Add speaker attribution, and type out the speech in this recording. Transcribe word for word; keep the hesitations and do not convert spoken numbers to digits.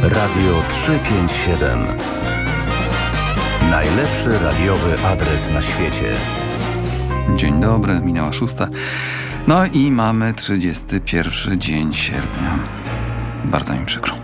Speaker 1: Radio trzysta pięćdziesiąt siedem. Najlepszy radiowy adres na świecie.
Speaker 2: Dzień dobry, minęła szósta. No i mamy trzydziesty pierwszy dzień sierpnia. Bardzo mi przykro.